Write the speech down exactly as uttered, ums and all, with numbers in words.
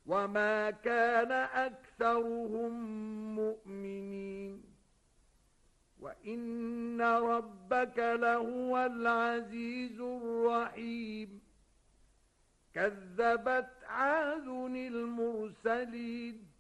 وما كان أكثرهم مؤمنين وإن ربك لهو العزيز الرحيم كذبت عاد المرسلين